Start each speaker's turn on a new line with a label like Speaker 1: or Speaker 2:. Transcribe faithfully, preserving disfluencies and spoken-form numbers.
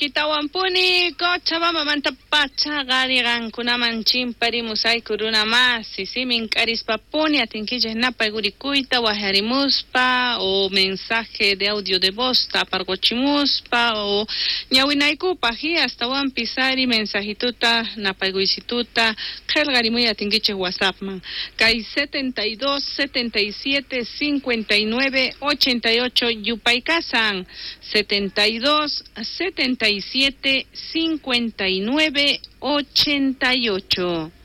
Speaker 1: Kitawampuni Cochabamba manta pachagarigan kunaman chimpari musay kuruna mas sisimin karispapuni atinquilles napa gurikuita waharimuspa o mensaje de audio de voz tapargochimuspa o ñawinaykupa hi hasta wan pisari mensajituta napa guisituta kelgarimuy atinquiches WhatsApp man kay setenta y dos setenta y siete cincuenta y nueve ochenta y ocho yupaykasan setenta y dos setenta y siete cincuenta y nueve ochenta y ocho.